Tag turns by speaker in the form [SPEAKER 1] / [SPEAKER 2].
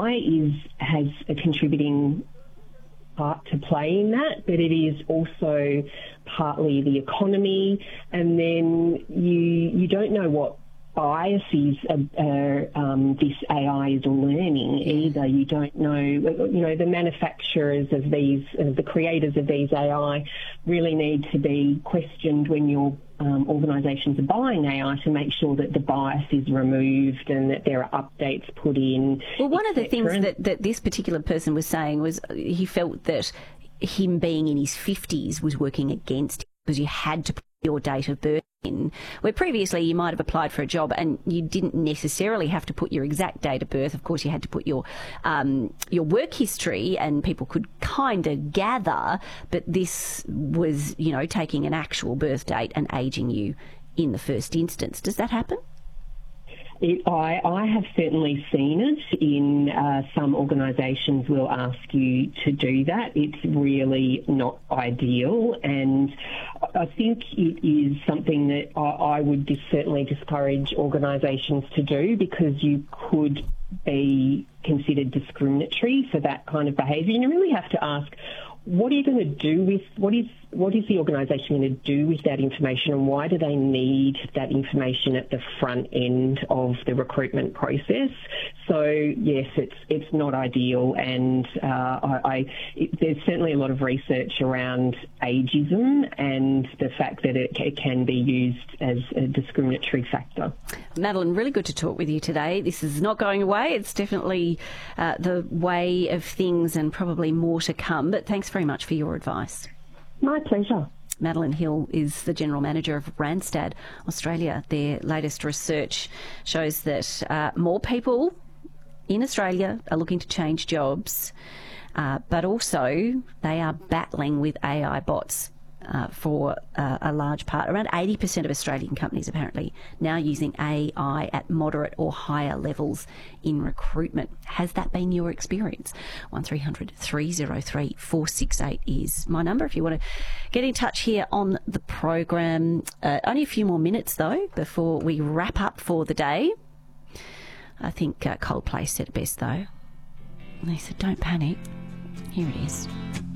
[SPEAKER 1] has a contributing part to play in that, but it is also partly the economy, and then you don't know what biases this AI is learning either. You don't know, the manufacturers of these, the creators of these AI really need to be questioned when your organisations are buying AI to make sure that the bias is removed and that there are updates put in.
[SPEAKER 2] Well, one of the things that this particular person was saying was he felt that him being in his 50s was working against him because you had to put your date of birth in, where previously you might have applied for a job and you didn't necessarily have to put your exact date of birth. Of course, you had to put your work history, and people could kind of gather, but this was, taking an actual birth date and aging you in the first instance. Does that happen?
[SPEAKER 1] I have certainly seen it in some organisations will ask you to do that. It's really not ideal, and I think it is something that I would certainly discourage organisations to do, because you could be considered discriminatory for that kind of behaviour. And you really have to ask, what are you going to do with, what is the organisation going to do with that information, and why do they need that information at the front end of the recruitment process? So yes, it's not ideal, and there's certainly a lot of research around ageism and the fact that it can be used as a discriminatory factor.
[SPEAKER 2] Madeline, really good to talk with you today. This is not going away. It's definitely the way of things, and probably more to come. But thanks very much for your advice.
[SPEAKER 1] My pleasure.
[SPEAKER 2] Madeline Hill is the General Manager of Randstad Australia. Their latest research shows that more people in Australia are looking to change jobs, but also they are battling with AI bots for a large part. Around 80% of Australian companies apparently now using AI at moderate or higher levels in recruitment. Has that been your experience? 1300 303 468 is my number if you want to get in touch here on the program. Only a few more minutes though before we wrap up for the day. I think Coldplay said it best though. They said, "Don't panic." Here it is.